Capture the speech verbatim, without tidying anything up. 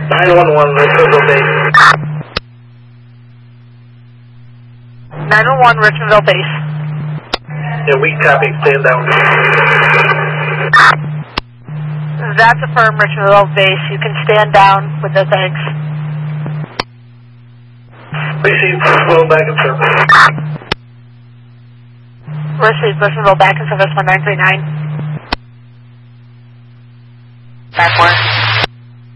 nine one one, Richardville Base. nine one one, Richardville Base. Yeah, we copy, stand down. That's a firm, Richardville Base. You can stand down with the thanks. Received, flow back in service. Received, Richardville back in service one nine three nine. Back one.